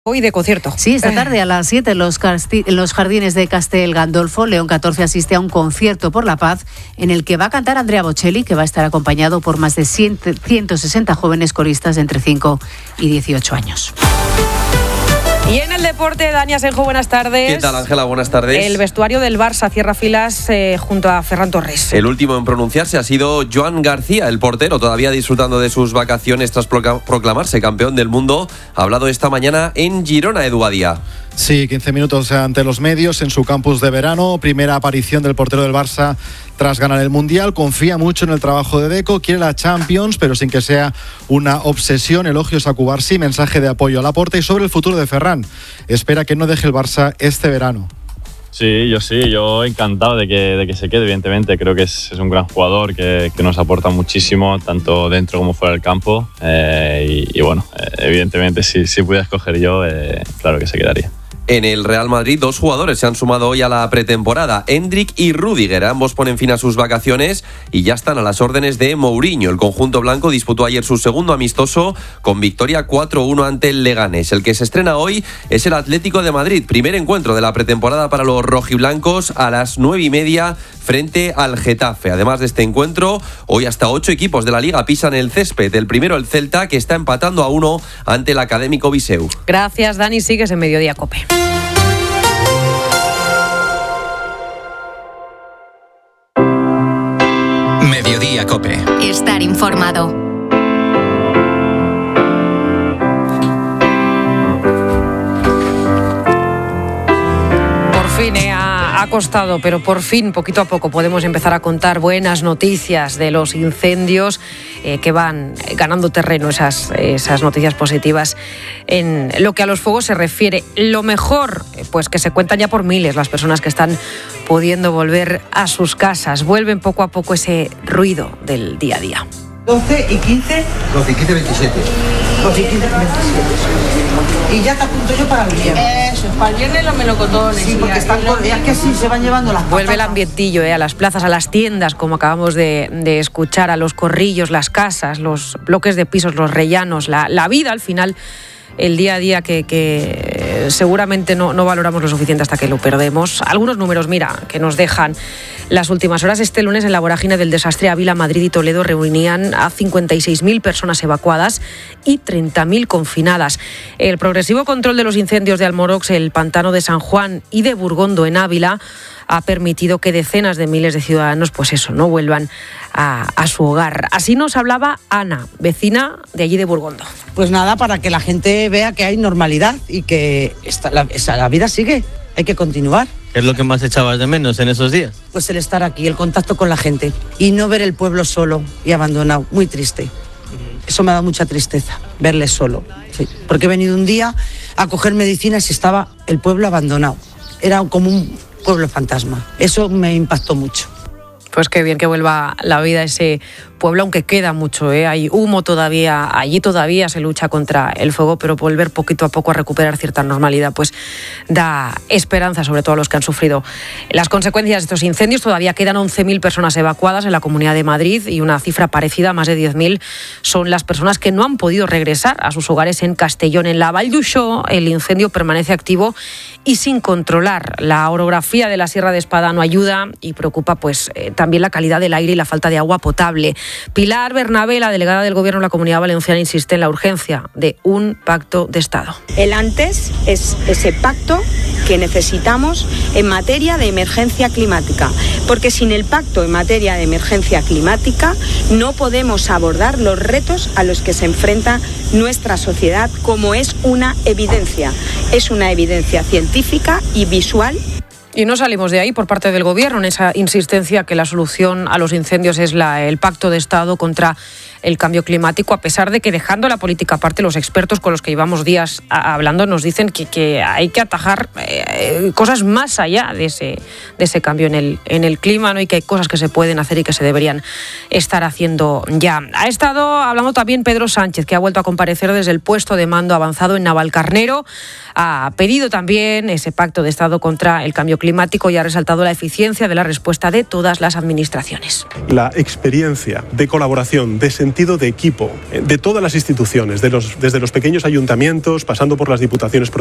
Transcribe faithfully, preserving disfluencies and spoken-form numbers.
Hoy de concierto. Sí, esta tarde a las siete en los, casti- en los jardines de Castel Gandolfo, León catorce asiste a un concierto por la paz en el que va a cantar Andrea Bocelli, que va a estar acompañado por más de ciento sesenta jóvenes coristas de entre cinco y dieciocho años. Y en el deporte, Dani Asenjo, buenas tardes. ¿Qué tal, Ángela? Buenas tardes. El vestuario del Barça cierra filas eh, junto a Ferran Torres. El último en pronunciarse ha sido Joan García, el portero, todavía disfrutando de sus vacaciones tras proclamarse campeón del mundo. Ha hablado esta mañana en Girona, Edu Badía. Sí, quince minutos ante los medios en su campus de verano. Primera aparición del portero del Barça tras ganar el Mundial. Confía mucho en el trabajo de Deco, quiere la Champions, pero sin que sea una obsesión. Elogios a Cubarsí, mensaje de apoyo a Laporta y sobre el futuro de Ferran. Espera que no deje el Barça este verano. Sí, yo sí, yo encantado de que, de que se quede, evidentemente. Creo que es, es un gran jugador que, que nos aporta muchísimo, tanto dentro como fuera del campo. Eh, y, y bueno, eh, evidentemente, si, si pudiera escoger yo, eh, claro que se quedaría. En el Real Madrid, dos jugadores se han sumado hoy a la pretemporada, Endrick y Rüdiger. Ambos ponen fin a sus vacaciones y ya están a las órdenes de Mourinho. El conjunto blanco disputó ayer su segundo amistoso con victoria cuatro uno ante el Leganés. El que se estrena hoy es el Atlético de Madrid. Primer encuentro de la pretemporada para los rojiblancos a las nueve y media frente al Getafe. Además de este encuentro, hoy hasta ocho equipos de la Liga pisan el césped. El primero, el Celta, que está empatando a uno ante el Académico Viseu. Gracias, Dani. Sigues en Mediodía COPE. Mediodía COPE. Estar informado. Por fin eh, ha, ha costado, pero por fin, poquito a poco, podemos empezar a contar buenas noticias de los incendios eh, que van ganando terreno, esas, esas noticias positivas. En lo que a los fuegos se refiere, lo mejor, pues que se cuentan ya por miles las personas que están pudiendo volver a sus casas. Vuelven poco a poco ese ruido del día a día. doce y quince. doce y quince, veintisiete. doce y quince, veintisiete. Y ya está a punto yo para el viernes. Eso, para el viernes los melocotones. Sí, porque están con días que sí se van llevando las patatas. Vuelve el ambientillo eh, a las plazas, a las tiendas, como acabamos de, de escuchar, a los corrillos, las casas, los bloques de pisos, los rellanos, la, la vida al final. El día a día que, que seguramente no, no valoramos lo suficiente hasta que lo perdemos. Algunos números, mira, que nos dejan las últimas horas. Este lunes en la vorágine del desastre, Ávila, Madrid y Toledo reunían a cincuenta y seis mil personas evacuadas y treinta mil confinadas. El progresivo control de los incendios de Almorox, el pantano de San Juan y de Burgondo en Ávila ha permitido que decenas de miles de ciudadanos, pues eso, no vuelvan a, a su hogar. Así nos hablaba Ana, vecina de allí de Burgondo. Pues nada, para que la gente vea que hay normalidad y que esta, la, esa, la vida sigue, hay que continuar. ¿Qué es lo que más echabas de menos en esos días? Pues el estar aquí, el contacto con la gente y no ver el pueblo solo y abandonado, muy triste. Eso me ha dado mucha tristeza, verle solo. Sí, porque he venido un día a coger medicinas y estaba el pueblo abandonado. Era como un pueblo fantasma. Eso me impactó mucho. Pues qué bien que vuelva la vida a ese pueblo, aunque queda mucho, ¿eh? Hay humo todavía, allí todavía se lucha contra el fuego, pero volver poquito a poco a recuperar cierta normalidad, pues da esperanza, sobre todo a los que han sufrido las consecuencias de estos incendios. Todavía quedan once mil personas evacuadas en la Comunidad de Madrid y una cifra parecida, más de diez mil, son las personas que no han podido regresar a sus hogares en Castellón. En la Vall d'Uixó el incendio permanece activo y sin controlar. La orografía de la Sierra de Espada no ayuda y preocupa pues eh, también la calidad del aire y la falta de agua potable. Pilar Bernabé, la delegada del Gobierno de la Comunidad Valenciana, insiste en la urgencia de un pacto de Estado. El antes es ese pacto que necesitamos en materia de emergencia climática, porque sin el pacto en materia de emergencia climática no podemos abordar los retos a los que se enfrenta nuestra sociedad, como es una evidencia. Es una evidencia científica y visual. Y no salimos de ahí por parte del Gobierno en esa insistencia que la solución a los incendios es la, el pacto de Estado contra el cambio climático, a pesar de que, dejando la política aparte, los expertos con los que llevamos días a, hablando nos dicen que, que hay que atajar eh, cosas más allá de ese, de ese cambio en el, en el clima, ¿no? Y que hay cosas que se pueden hacer y que se deberían estar haciendo ya. Ha estado hablando también Pedro Sánchez, que ha vuelto a comparecer desde el puesto de mando avanzado en Navalcarnero. Ha pedido también ese pacto de Estado contra el cambio climático y ha resaltado la eficiencia de la respuesta de todas las administraciones. La experiencia de colaboración, de sentido sentido de equipo de todas las instituciones, de los, desde los pequeños ayuntamientos, pasando por las diputaciones